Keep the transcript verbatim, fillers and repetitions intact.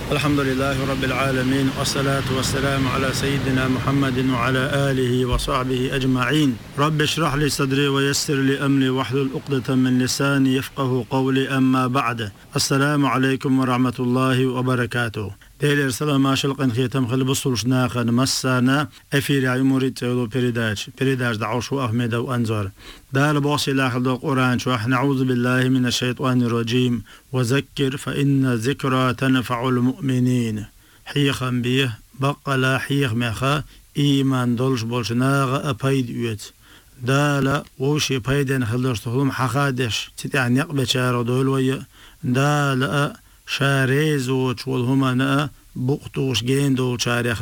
الحمد لله رب العالمين، والصلاة والسلام على سيدنا محمد وعلى آله وصحبه أجمعين. رب اشرح لي صدري ويسر لي أمري واحلل عقدة من لساني يفقه قولي. أما بعد، السلام عليكم ورحمة الله وبركاته. دير سلام عشلقن ختم خلبصلش ناخن مسانا افير عمري تولو بريداج بريداج دعوشو احمد وانزار دال بوصي لاخل دو قران شو نعوذ بالله من الشيطان الرجيم وذكر فإن ذكرى تنفع المؤمنين. حيخا بيه بقى لا حيخ مخا ايمان دولش بولش ناغ ابايد يوت دالا وشي بايدن خلوش تخلوم حخادش تتعني يقبل شارو دولوية دالا شاريزو تشول هما نا بوقتوش جين دول شاريخ